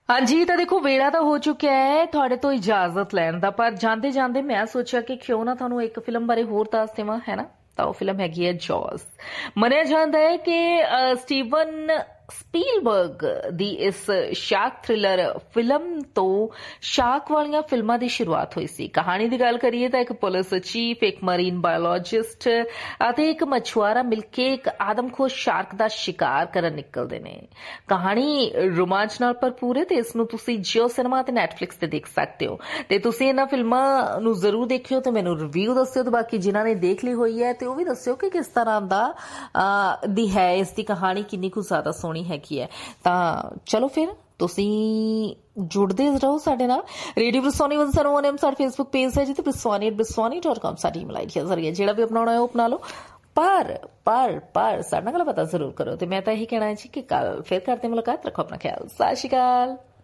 हाँ जी, तो देखो वेड़ा तो हो चुका है थोड़े तो इजाजत लैन दा, पर जांदे जांदे मैं सोचा कि क्यों ना थानू एक फिल्म बारे होर दस देवां, है ना। ਤਾਂ ਉਹ ਫਿਲਮ ਹੈਗੀ ਹੈ ਜੌਸ। ਮੰਨਿਆ ਜਾਂਦਾ ਹੈ ਕਿ ਸਟੀਵਨ ਸਪੀਲਬਰਗ ਦੀ ਇਸ ਸ਼ਾਰਕ ਥ੍ਰਿਲਰ ਫਿਲਮ ਤੋਂ ਸ਼ਾਰਕ ਵਾਲੀਆਂ ਫਿਲਮਾਂ ਦੀ ਸ਼ੁਰੂਆਤ ਹੋਈ ਸੀ। ਕਹਾਣੀ ਦੀ ਗੱਲ ਕਰੀਏ ਤਾਂ ਇੱਕ ਪੁਲਿਸ ਚੀਫ, ਇੱਕ ਮਰੀਨ ਬਾਇਓਲੋਜਿਸਟ ਅਤੇ ਇੱਕ ਮਛੁਆਰਾ ਮਿਲ ਕੇ ਇੱਕ ਆਦਮਖੋਰ ਸ਼ਾਰਕ ਦਾ ਸ਼ਿਕਾਰ ਕਰਨ ਨਿਕਲਦੇ ਨੇ। ਕਹਾਣੀ ਰੋਮਾਂਚ ਨਾਲ ਭਰਪੂਰ ਹੈ ਤੇ ਇਸ ਨੂੰ ਤੁਸੀਂ ਜੀਓ ਸਿਨੇਮਾ ਤੇ ਨੈਟਫਲਿਕਸ ਤੇ ਦੇਖ ਸਕਦੇ ਹੋ। ਤੇ ਤੁਸੀਂ ਇਹਨਾਂ ਫਿਲਮਾਂ ਨੂੰ ਜ਼ਰੂਰ ਦੇਖਿਓ ਤੇ ਮੈਨੂੰ ਰਿਵਿਊ ਦੱਸਿਓ ਤੇ ਬਾਕੀ ਜਿਨ੍ਹਾਂ ਨੇ ਦੇਖ ਲਈ ਹੋਈ ਹੈ ਤੇ ਉਹ ਵੀ ਦੱਸਿਓ ਕਿ ਕਿਸ ਤਰ੍ਹਾਂ ਦੀ ਹੈ, ਇਸ ਦੀ ਕਹਾਣੀ ਕਿੰਨੀ ਕੁ ਜ਼ਿਆਦਾ ਸੋਹਣੀ ਹੈਗੀ ਹੈ। ਤਾਂ ਚਲੋ ਫਿਰ ਤੁਸੀਂ ਜੁੜਦੇ ਰਹੋ ਸਾਡੇ ਨਾਲ। ਰੇਡੀਓ ਬਰਸੋਨੀ 101 ਸਾਡਾ ਫੇਸਬੁੱਕ ਪੇਜ ਹੈ ਜਿੱਥੇ biswani@biswani.com ਸਾਡੀ ਈਮੇਲ ਆਈਡੀ ਹੈ। ਜ਼ਰੀਏ ਜਿਹੜਾ ਵੀ ਅਪਣਾਉਣਾ ਹੈ ਉਹ ਅਪਣਾ ਲਓ, ਪਰ ਸਾਡੇ ਨਾਲ ਗੱਲ ਪਤਾ ਜ਼ਰੂਰ ਕਰੋ। ਤੇ ਮੈਂ ਤਾਂ ਇਹੀ ਕਹਿਣਾ ਜੀ ਕਿ ਕੱਲ ਫਿਰ ਕਰਦੇ ਮੁਲਾਕਾਤ। ਰੱਖੋ ਆਪਣਾ ਖਿਆਲ। ਸਤਿ ਸ਼੍ਰੀ ਅਕਾਲ।